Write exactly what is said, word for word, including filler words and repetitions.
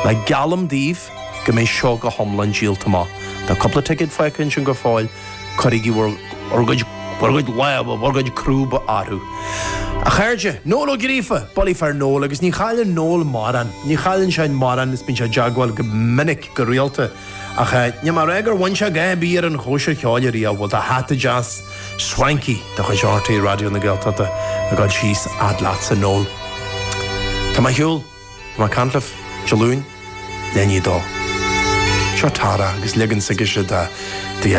Le galam díomh go mé seo go thomlan díalta má. Tá coppla ticket fáicinn sin go fáil chuigí orgaid orgaid leb orgaid crúba áthú. A chairde, nóla grífa, bolí fear nóla, agus ní chailin nóla maran. Ní chailin sein maran is bin se jaagwal go minic go rialta. Ach ní mar egur bhain se gae bíar an chóise ceáilir í a bhil a hata jazz swanky de chu seirtaí radio na Gaeltachta a gáil síos adlaat sa nóla. Tá má hiúil, tá má cantlaf, Jalún, lení dó. Seo tara agus ligan sa gise da